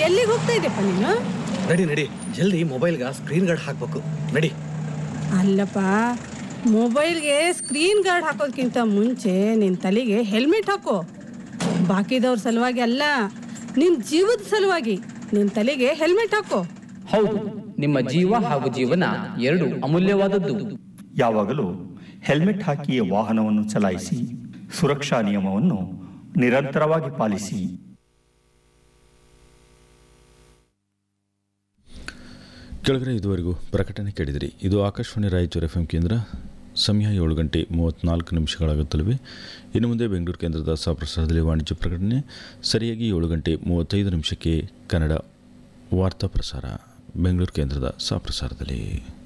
ಎಲ್ಲಿಗೆ ಹೋಗ್ತಾ ಇದೆಯಪ್ಪ ನೀನು? ನಡಿ ಜಲ್ದಿ ಮೊಬೈಲ್ಗೆ ಸ್ಕ್ರೀನ್ ಗಾರ್ಡ್ ಹಾಕ್ಬೇಕು. ನಡಿ. ಅಲ್ಲಪ್ಪ, ಮೊಬೈಲ್ಗೆ ಸ್ಕ್ರೀನ್ ಗಾರ್ಡ್ ಹಾಕೋದಕ್ಕಿಂತ ಮುಂಚೆ ನಿನ್ನ ತಲೆಗೆ ಹೆಲ್ಮೆಟ್ ಹಾಕೋ. ಬಾಕಿದವ್ರ ಸಲುವಾಗಿ ಅಲ್ಲ, ನಿನ್ನ ಜೀವದ ಸಲುವಾಗಿ ನಿನ್ನ ತಲೆಗೆ ಹೆಲ್ಮೆಟ್ ಹಾಕೋ. ಹೌದು, ನಿಮ್ಮ ಜೀವ ಹಾಗೂ ಜೀವನ ಎರಡು ಅಮೂಲ್ಯವಾದದ್ದು. ಯಾವಾಗಲೂ ಹೆಲ್ಮೆಟ್ ಹಾಕಿಯೇ ವಾಹನವನ್ನು ಚಲಾಯಿಸಿ. ಸುರಕ್ಷಾ ನಿಯಮವನ್ನು ನಿರಂತರವಾಗಿ ಪಾಲಿಸಿ. ಕೆಳಗಡೆ ಇದುವರೆಗೂ ಪ್ರಕಟಣೆ ಕೇಳಿದಿರಿ. ಇದು ಆಕಾಶವಾಣಿ ರಾಯಚೂರು FM ಕೇಂದ್ರ. ಸಮಯ 7:34 ಇನ್ನು ಮುಂದೆ ಬೆಂಗಳೂರು ಕೇಂದ್ರದ ಸಹಪ್ರಸಾರದಲ್ಲಿ ವಾಣಿಜ್ಯ ಪ್ರಕಟಣೆ. ಸರಿಯಾಗಿ 7:35 ಕನ್ನಡ ವಾರ್ತಾ ಪ್ರಸಾರ ಬೆಂಗಳೂರು ಕೇಂದ್ರದ ಸಹಪ್ರಸಾರದಲ್ಲಿ.